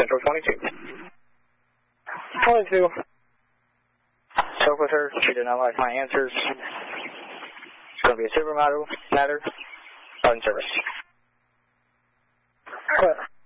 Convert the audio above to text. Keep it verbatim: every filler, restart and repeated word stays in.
Central twenty-two. twenty-two. Spoke with her. She did not like my answers. It's going to be a super matter, matter, in service. What?